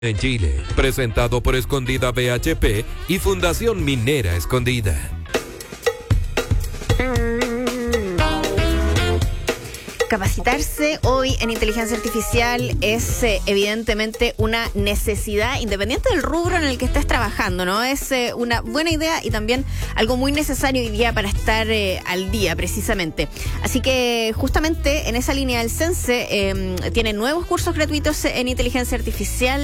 En Chile, presentado por Escondida BHP y Fundación Minera Escondida. Capacitarse hoy en inteligencia artificial es evidentemente una necesidad, independiente del rubro en el que estés trabajando, ¿no? Es una buena idea y también algo muy necesario hoy día para estar al día, precisamente. Así que justamente en esa línea el CENSE tiene nuevos cursos gratuitos en inteligencia artificial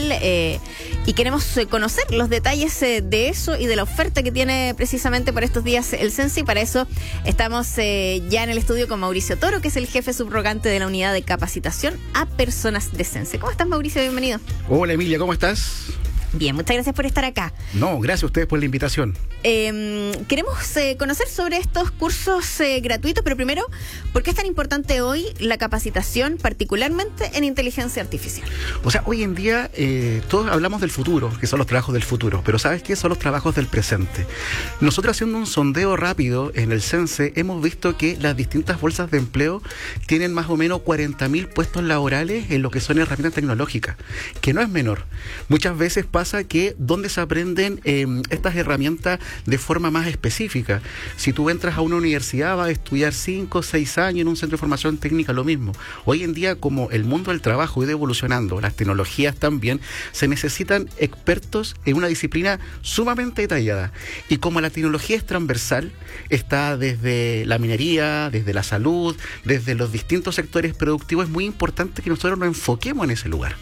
y queremos conocer los detalles de eso y de la oferta que tiene precisamente por estos días el CENSE, y para eso estamos ya en el estudio con Mauricio Toro, que es el jefe subrogante de la unidad de capacitación a personas de CENSE. ¿Cómo estás, Mauricio? Bienvenido. Hola, Emilia, ¿cómo estás? Bien, muchas gracias por estar acá. No, gracias a ustedes por la invitación. Queremos conocer sobre estos cursos gratuitos, pero primero, ¿por qué es tan importante hoy la capacitación, particularmente en inteligencia artificial? O sea, hoy en día todos hablamos del futuro, que son los trabajos del futuro, pero ¿sabes qué? Son los trabajos del presente. Nosotros, haciendo un sondeo rápido en el CENSE, hemos visto que las distintas bolsas de empleo tienen más o menos 40.000 puestos laborales en lo que son herramientas tecnológicas, que no es menor. Muchas veces pasa que donde se aprenden estas herramientas de forma más específica. Si tú entras a una universidad, vas a estudiar 5 o 6 años en un centro de formación técnica, lo mismo. Hoy en día, como el mundo del trabajo ha ido evolucionando, las tecnologías también, se necesitan expertos en una disciplina sumamente detallada. Y como la tecnología es transversal, está desde la minería, desde la salud, desde los distintos sectores productivos, es muy importante que nosotros nos enfoquemos en ese lugar.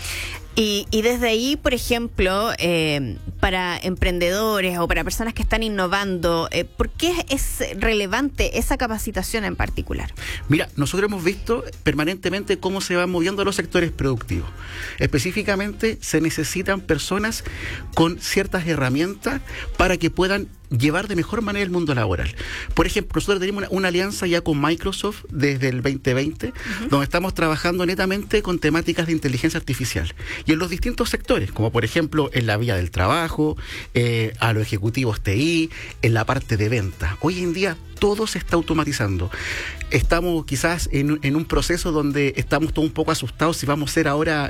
Y desde ahí, por ejemplo, para emprendedores o para personas que están innovando, ¿por qué es relevante esa capacitación en particular? Mira, nosotros hemos visto permanentemente cómo se van moviendo los sectores productivos. Específicamente, se necesitan personas con ciertas herramientas para que puedan llevar de mejor manera el mundo laboral. Por ejemplo, nosotros tenemos una alianza ya con Microsoft desde el 2020, donde estamos trabajando netamente con temáticas de inteligencia artificial y en los distintos sectores, como por ejemplo en la vía del trabajo, a los ejecutivos TI, en la parte de venta. Hoy en día todo se está automatizando. Estamos quizás en un proceso donde estamos todos un poco asustados si vamos a ser ahora,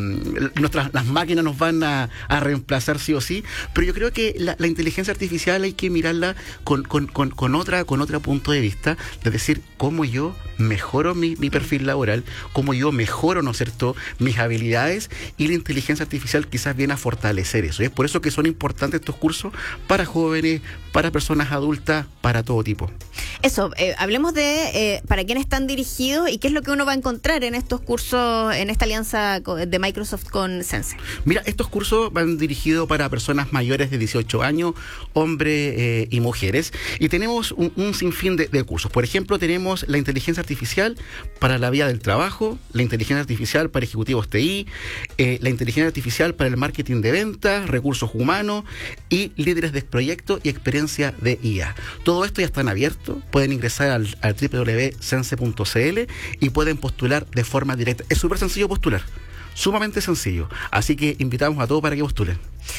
las máquinas nos van a reemplazar sí o sí, pero yo creo que la inteligencia artificial hay que mirarla con otro punto de vista, es decir, cómo yo mejoro mi perfil laboral, cómo yo mejoro, ¿no es cierto?, mis habilidades, y la inteligencia artificial quizás viene a fortalecer eso. Y es por eso que son importantes estos cursos para jóvenes, para personas adultas, para todo tipo. Eso, hablemos de para quién están dirigidos y qué es lo que uno va a encontrar en estos cursos, en esta alianza de Microsoft con CENSE. Mira, estos cursos van dirigidos para personas mayores de 18 años, hombres y mujeres, y tenemos un sinfín de cursos. Por ejemplo, tenemos la inteligencia artificial para la vía del trabajo, la inteligencia artificial para ejecutivos TI, la inteligencia artificial para el marketing de ventas, recursos humanos y líderes de proyecto y experiencia de IA. Todo esto ya están abiertos, pueden ingresar al www.cense.cl y pueden postular de forma directa. Es súper sencillo postular, sumamente sencillo, así que invitamos a todos para que postulen.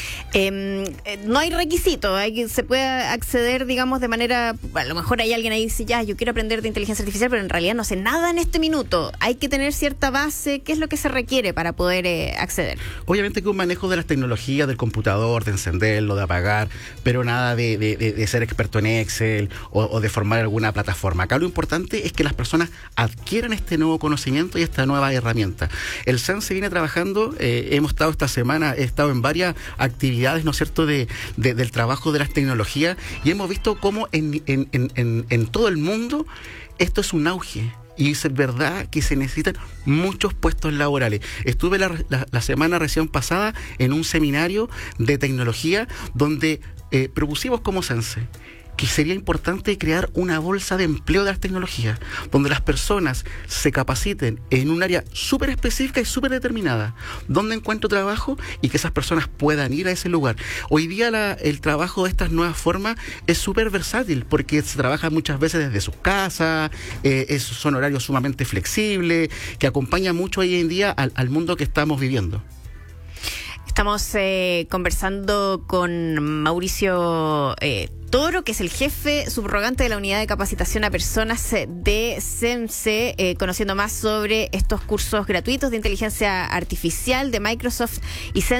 No hay requisito, se puede acceder, digamos, de manera, a lo mejor hay alguien ahí que dice, ya, yo quiero aprender de inteligencia artificial, pero en realidad no sé nada en este minuto. Hay que tener cierta base. ¿Qué es lo que se requiere para poder acceder? Obviamente que un manejo de las tecnologías, del computador, de encenderlo, de apagar, pero nada de ser experto en Excel o de formar alguna plataforma. Acá lo importante es que las personas adquieran este nuevo conocimiento y esta nueva herramienta. El CENSE viene trabajando, hemos estado esta semana, he estado en varias actividades, ¿no es cierto?, del trabajo de las tecnologías, y hemos visto cómo en todo el mundo esto es un auge. Y es verdad que se necesitan muchos puestos laborales. Estuve la semana recién pasada en un seminario de tecnología donde propusimos como CENSE que sería importante crear una bolsa de empleo de las tecnologías, donde las personas se capaciten en un área súper específica y súper determinada, donde encuentro trabajo y que esas personas puedan ir a ese lugar. Hoy día el trabajo de estas nuevas formas es súper versátil, porque se trabaja muchas veces desde sus casas, son horarios sumamente flexibles, que acompañan mucho hoy en día al mundo que estamos viviendo. Estamos conversando con Mauricio Toro, que es el jefe subrogante de la unidad de capacitación a personas de CEMSE, conociendo más sobre estos cursos gratuitos de inteligencia artificial de Microsoft y